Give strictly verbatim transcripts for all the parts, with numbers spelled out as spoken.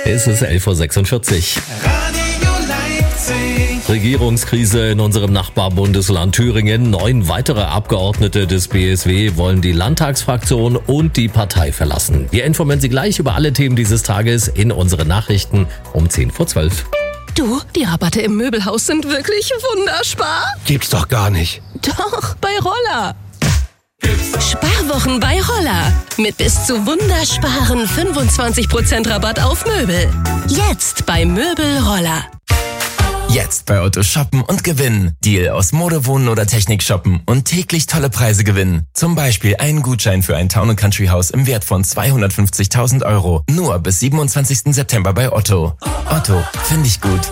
Es ist elf Uhr sechsundvierzig. Radio Leipzig. Regierungskrise in unserem Nachbarbundesland Thüringen. Neun weitere Abgeordnete des B S W wollen die Landtagsfraktion und die Partei verlassen. Wir informieren Sie gleich über alle Themen dieses Tages in unseren Nachrichten um zehn vor zwölf. Du, die Rabatte im Möbelhaus sind wirklich wunderspar. Gibt's doch gar nicht. Doch, bei Roller. Sparwochen bei Roller. Mit bis zu wundersparen fünfundzwanzig Prozent Rabatt auf Möbel. Jetzt bei Möbel Roller. Jetzt bei Otto shoppen und gewinnen. Deal aus Mode, Wohnen oder Technik shoppen und täglich tolle Preise gewinnen. Zum Beispiel einen Gutschein für ein Town and Country Haus im Wert von zweihundertfünfzigtausend Euro. Nur bis siebenundzwanzigsten September bei Otto. Otto, finde ich gut.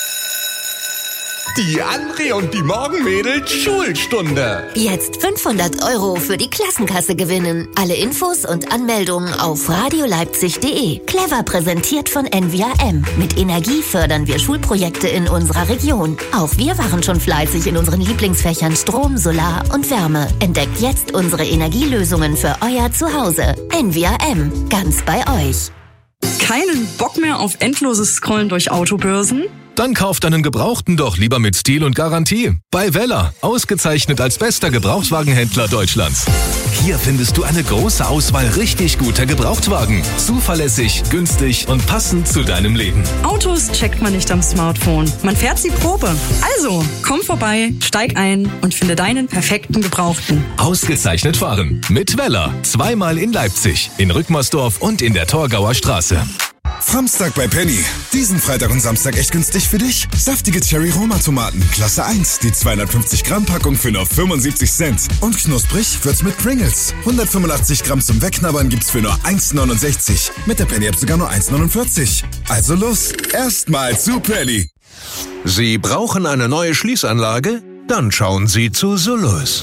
Die André und die Morgenmädels Schulstunde. Jetzt fünfhundert Euro für die Klassenkasse gewinnen. Alle Infos und Anmeldungen auf radioleipzig punkt de. Clever präsentiert von N V A M. Mit Energie fördern wir Schulprojekte in unserer Region. Auch wir waren schon fleißig in unseren Lieblingsfächern Strom, Solar und Wärme. Entdeckt jetzt unsere Energielösungen für euer Zuhause. N V A M. Ganz bei euch. Keinen Bock mehr auf endloses Scrollen durch Autobörsen? Dann kauft deinen Gebrauchten doch lieber mit Stil und Garantie. Bei Weller, ausgezeichnet als bester Gebrauchtwagenhändler Deutschlands. Hier findest du eine große Auswahl richtig guter Gebrauchtwagen. Zuverlässig, günstig und passend zu deinem Leben. Autos checkt man nicht am Smartphone. Man fährt sie Probe. Also, komm vorbei, steig ein und finde deinen perfekten Gebrauchten. Ausgezeichnet fahren. Mit Weller. Zweimal in Leipzig, in Rückmersdorf und in der Torgauer Straße. Samstag bei Penny. Diesen Freitag und Samstag echt günstig für dich. Saftige Cherry-Roma-Tomaten, Klasse eins. Die zweihundertfünfzig Gramm Packung für nur fünfundsiebzig Cent. Und knusprig wird's mit Pringles. hundertfünfundachtzig Gramm zum Wegknabbern gibt's für nur eins neunundsechzig. Mit der Penny-App sogar nur eins neunundvierzig. Also los, erstmal zu Penny. Sie brauchen eine neue Schließanlage? Dann schauen Sie zu Solus.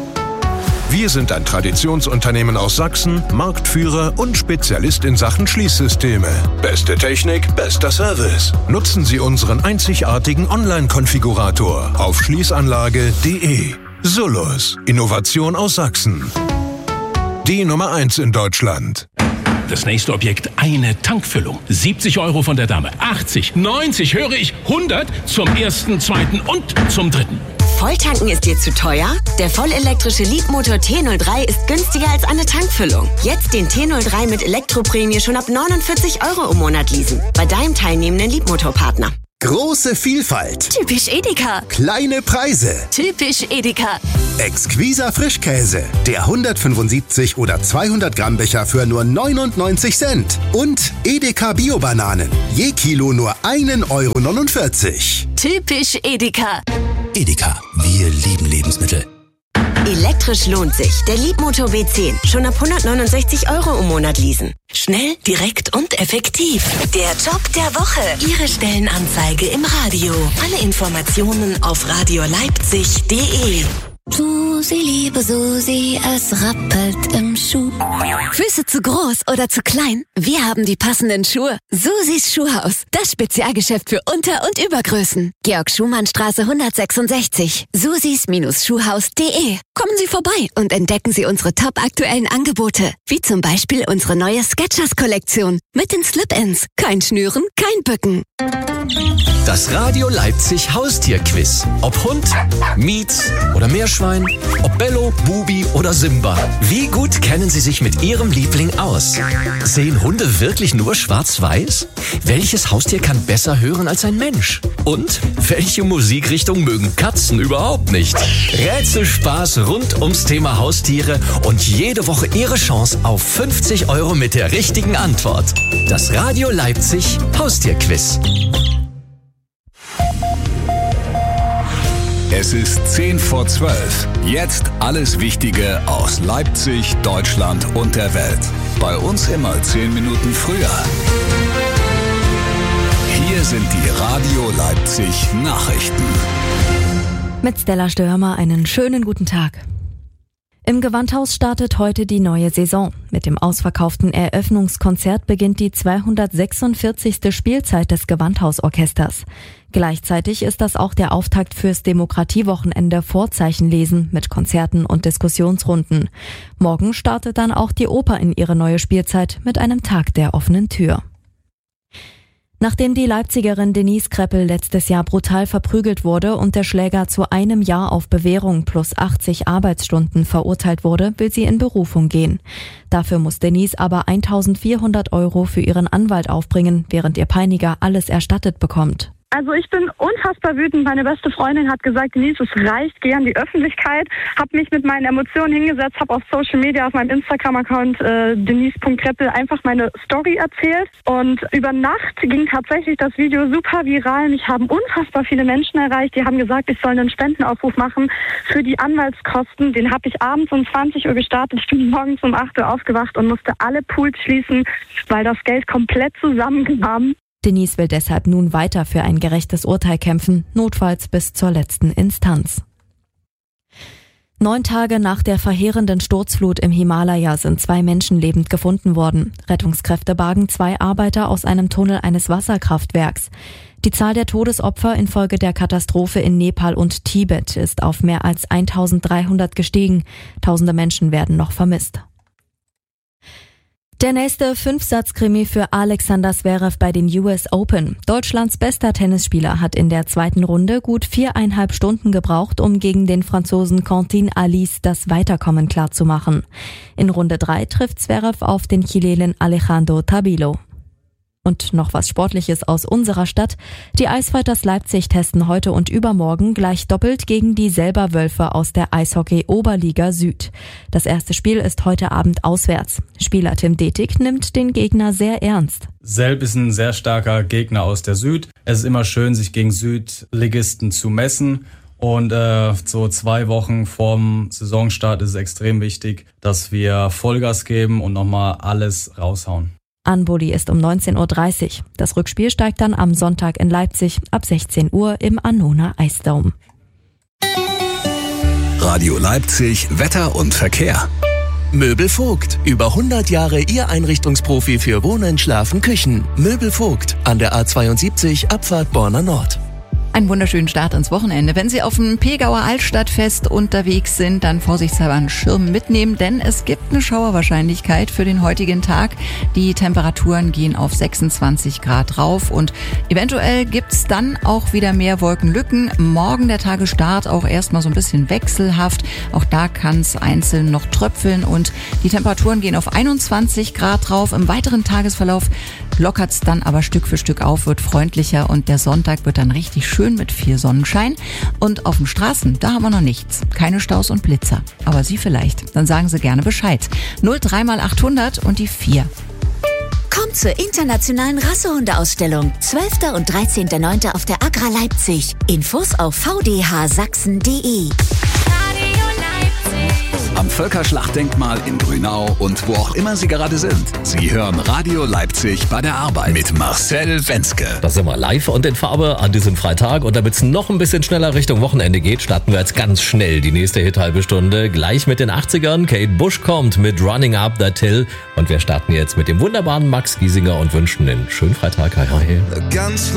Wir sind ein Traditionsunternehmen aus Sachsen, Marktführer und Spezialist in Sachen Schließsysteme. Beste Technik, bester Service. Nutzen Sie unseren einzigartigen Online-Konfigurator auf schließanlage punkt de. Solus, Innovation aus Sachsen. Die Nummer eins in Deutschland. Das nächste Objekt, eine Tankfüllung. siebzig Euro von der Dame, achtzig, neunzig, höre ich, hundert zum ersten, zweiten und zum dritten. Volltanken ist dir zu teuer? Der vollelektrische Leapmotor T null drei ist günstiger als eine Tankfüllung. Jetzt den T null drei mit Elektroprämie schon ab neunundvierzig Euro im Monat leasen. Bei deinem teilnehmenden Leapmotor-Partner. Große Vielfalt. Typisch Edeka. Kleine Preise. Typisch Edeka. Exquiser Frischkäse. Der hundertfünfundsiebzig oder zweihundert Gramm Becher für nur neunundneunzig Cent. Und Edeka Bio-Bananen. Je Kilo nur ein Euro neunundvierzig. Typisch Edeka. Edeka. Wir lieben Lebensmittel. Elektrisch lohnt sich. Der Leapmotor B zehn. Schon ab hundertneunundsechzig Euro im Monat leasen. Schnell, direkt und effektiv. Der Job der Woche. Ihre Stellenanzeige im Radio. Alle Informationen auf radioleipzig punkt de. Susi, liebe Susi, es rappelt im Schuh. Füße zu groß oder zu klein? Wir haben die passenden Schuhe. Susis Schuhhaus. Das Spezialgeschäft für Unter- und Übergrößen. Georg-Schumann-Straße hundertsechsundsechzig. Susis-Schuhhaus punkt de. Kommen Sie vorbei und entdecken Sie unsere top-aktuellen Angebote. Wie zum Beispiel unsere neue Skechers-Kollektion. Mit den Slip-Ins. Kein Schnüren, kein Bücken. Das Radio Leipzig Haustierquiz. Ob Hund, Mietz oder Meerschwein, ob Bello, Bubi oder Simba. Wie gut kennen Sie sich mit Ihrem Liebling aus? Sehen Hunde wirklich nur schwarz-weiß? Welches Haustier kann besser hören als ein Mensch? Und welche Musikrichtung mögen Katzen überhaupt nicht? Rätselspaß rund ums Thema Haustiere und jede Woche Ihre Chance auf fünfzig Euro mit der richtigen Antwort. Das Radio Leipzig Haustierquiz. Es ist zehn vor zwölf. Jetzt alles Wichtige aus Leipzig, Deutschland und der Welt. Bei uns immer zehn Minuten früher. Hier sind die Radio Leipzig Nachrichten. Mit Stella Störmer einen schönen guten Tag. Im Gewandhaus startet heute die neue Saison. Mit dem ausverkauften Eröffnungskonzert beginnt die zweihundertsechsundvierzigste Spielzeit des Gewandhausorchesters. Gleichzeitig ist das auch der Auftakt fürs Demokratiewochenende Vorzeichenlesen mit Konzerten und Diskussionsrunden. Morgen startet dann auch die Oper in ihre neue Spielzeit mit einem Tag der offenen Tür. Nachdem die Leipzigerin Denise Kreppel letztes Jahr brutal verprügelt wurde und der Schläger zu einem Jahr auf Bewährung plus achtzig Arbeitsstunden verurteilt wurde, will sie in Berufung gehen. Dafür muss Denise aber eintausendvierhundert Euro für ihren Anwalt aufbringen, während ihr Peiniger alles erstattet bekommt. Also ich bin unfassbar wütend. Meine beste Freundin hat gesagt, Denise, es reicht, geh an die Öffentlichkeit. Habe mich mit meinen Emotionen hingesetzt, habe auf Social Media, auf meinem Instagram-Account äh, denise punkt kreppel einfach meine Story erzählt. Und über Nacht ging tatsächlich das Video super viral. Mich haben unfassbar viele Menschen erreicht. Die haben gesagt, ich soll einen Spendenaufruf machen für die Anwaltskosten. Den habe ich abends um zwanzig Uhr gestartet. Ich bin morgens um acht Uhr aufgewacht und musste alle Pools schließen, weil das Geld komplett zusammenkam. Denise will deshalb nun weiter für ein gerechtes Urteil kämpfen, notfalls bis zur letzten Instanz. Neun Tage nach der verheerenden Sturzflut im Himalaya sind zwei Menschen lebend gefunden worden. Rettungskräfte bargen zwei Arbeiter aus einem Tunnel eines Wasserkraftwerks. Die Zahl der Todesopfer infolge der Katastrophe in Nepal und Tibet ist auf mehr als eintausenddreihundert gestiegen. Tausende Menschen werden noch vermisst. Der nächste Fünfsatz-Krimi für Alexander Zverev bei den U S Open. Deutschlands bester Tennisspieler hat in der zweiten Runde gut viereinhalb Stunden gebraucht, um gegen den Franzosen Quentin Alice das Weiterkommen klarzumachen. In Runde drei trifft Zverev auf den Chilenen Alejandro Tabilo. Und noch was Sportliches aus unserer Stadt. Die Eisfighters Leipzig testen heute und übermorgen gleich doppelt gegen die Selber-Wölfe aus der Eishockey-Oberliga Süd. Das erste Spiel ist heute Abend auswärts. Spieler Tim Detig nimmt den Gegner sehr ernst. Selb ist ein sehr starker Gegner aus der Süd. Es ist immer schön, sich gegen Südligisten zu messen. Und äh, so zwei Wochen vorm Saisonstart ist es extrem wichtig, dass wir Vollgas geben und nochmal alles raushauen. Anboli ist um neunzehn Uhr dreißig. Das Rückspiel steigt dann am Sonntag in Leipzig ab sechzehn Uhr im Annona Eisdome. Radio Leipzig, Wetter und Verkehr. Möbel Vogt. Über hundert Jahre Ihr Einrichtungsprofi für Wohnen, Schlafen, Küchen. Möbel Vogt. An der A zweiundsiebzig, Abfahrt Borna Nord. Einen wunderschönen Start ins Wochenende. Wenn Sie auf dem Pegauer Altstadtfest unterwegs sind, dann vorsichtshalber einen Schirm mitnehmen, denn es gibt eine Schauerwahrscheinlichkeit für den heutigen Tag. Die Temperaturen gehen auf sechsundzwanzig Grad rauf und eventuell gibt's dann auch wieder mehr Wolkenlücken. Morgen der Tagesstart auch erstmal so ein bisschen wechselhaft. Auch da kann es einzeln noch tröpfeln und die Temperaturen gehen auf einundzwanzig Grad rauf. Im weiteren Tagesverlauf lockert's dann aber Stück für Stück auf, wird freundlicher und der Sonntag wird dann richtig schön mit viel Sonnenschein. Und auf den Straßen, da haben wir noch nichts. Keine Staus und Blitzer. Aber Sie vielleicht. Dann sagen Sie gerne Bescheid. null drei mal achthundert und die vier. Kommt zur internationalen Rassehundeausstellung. zwölfter und dreizehnter neunter auf der Agra Leipzig. Infos auf v d h sachsen punkt d e. Am Völkerschlachtdenkmal in Grünau und wo auch immer Sie gerade sind. Sie hören Radio Leipzig bei der Arbeit mit Marcel Wenzke. Da sind wir live und in Farbe an diesem Freitag. Und damit es noch ein bisschen schneller Richtung Wochenende geht, starten wir jetzt ganz schnell die nächste Hit-halbe Stunde. Gleich mit den achtzigern. Kate Bush kommt mit Running Up That Hill. Und wir starten jetzt mit dem wunderbaren Max Giesinger und wünschen einen schönen Freitag. Hi, hi. Ganz